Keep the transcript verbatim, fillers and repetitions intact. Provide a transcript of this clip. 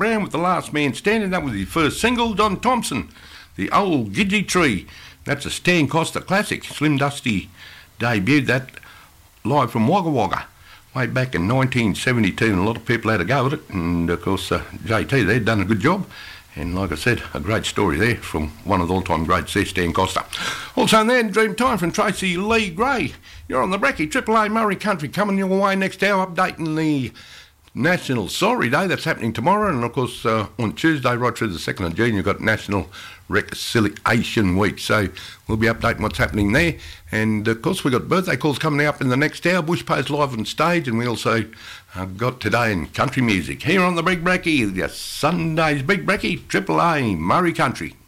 Brown with The Last Man Standing. That was his first single. Don Thompson, The Old Gidgee Tree. That's a Stan Costa classic. Slim Dusty debuted that live from Wagga Wagga way back in nineteen seventy-two, and a lot of people had a go at it. And, of course, uh, J T, they'd done a good job. And like I said, a great story there from one of the all-time greats there, Stan Costa. Also then, Dream Time from Tracy Lee Gray. You're on the Brekkie, Triple A Murray Country, coming your way next hour, updating the National Sorry Day. That's happening tomorrow. And, of course, uh, on Tuesday, right through the second of June, you've got National Reconciliation Week. So we'll be updating what's happening there. And, of course, we've got birthday calls coming up in the next hour. Bush Post live on stage. And we also uh, got today in country music. Here on the Big Brekkie, yes, Sunday's Big Brekkie, Triple A Murray Country.